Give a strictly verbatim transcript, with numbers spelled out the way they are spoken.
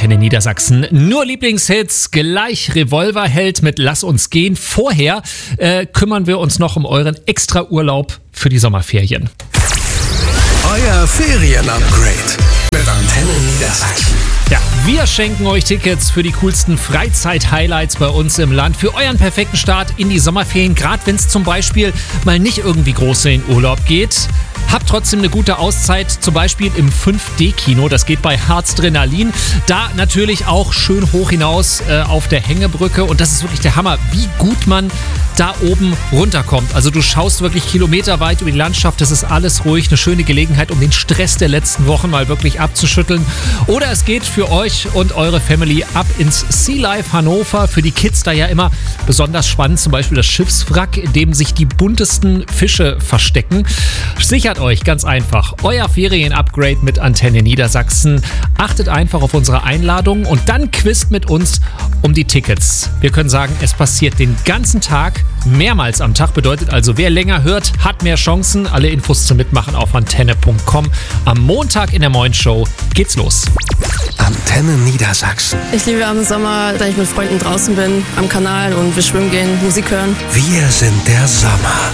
Antenne Niedersachsen. Nur Lieblingshits, gleich Revolverheld mit Lass uns gehen. Vorher äh, kümmern wir uns noch um euren Extra-Urlaub für die Sommerferien. Euer Ferien-Upgrade mit Antenne Niedersachsen. Ja, wir schenken euch Tickets für die coolsten Freizeit-Highlights bei uns im Land. Für euren perfekten Start in die Sommerferien, gerade wenn es zum Beispiel mal nicht irgendwie groß in den Urlaub geht. Habt trotzdem eine gute Auszeit, zum Beispiel im fünf D Kino. Das geht bei Harzdrenalin. Da natürlich auch schön hoch hinaus äh, auf der Hängebrücke. Und das ist wirklich der Hammer, wie gut man da oben runterkommt. Also du schaust wirklich kilometerweit über die Landschaft. Das ist alles ruhig. Eine schöne Gelegenheit, um den Stress der letzten Wochen mal wirklich abzuschütteln. Oder es geht für euch und eure Family ab ins Sea Life Hannover. Für die Kids da ja immer besonders spannend. Zum Beispiel das Schiffswrack, in dem sich die buntesten Fische verstecken. Sichert euch ganz einfach euer Ferien-Upgrade mit Antenne Niedersachsen. Achtet einfach auf unsere Einladung und dann quizt mit uns um die Tickets. Wir können sagen, es passiert den ganzen Tag, mehrmals am Tag. Bedeutet also, wer länger hört, hat mehr Chancen. Alle Infos zum Mitmachen auf antenne punkt com. Am Montag in der Moin Show geht's los. Antenne Niedersachsen. Ich liebe am Sommer, wenn ich mit Freunden draußen bin, am Kanal und wir schwimmen gehen, Musik hören. Wir sind der Sommer.